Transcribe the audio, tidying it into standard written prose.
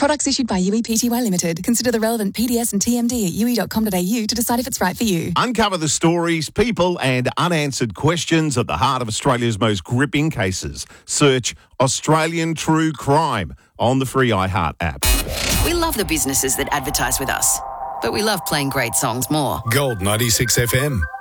Products issued by UE Pty Limited. Consider the relevant PDS and TMD at UE.com.au to decide if it's right for you. Uncover the stories, people and unanswered questions at the heart of Australia's most gripping cases. Search Australian True Crime on the free iHeart app. We love the businesses that advertise with us, but we love playing great songs more. Gold 96 FM.